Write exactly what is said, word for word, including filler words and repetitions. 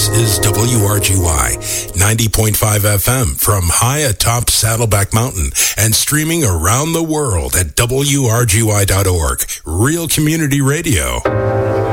is W R G Y, ninety point five F M from high atop Saddleback Mountain and streaming around the world at W R G Y dot org. Real community radio.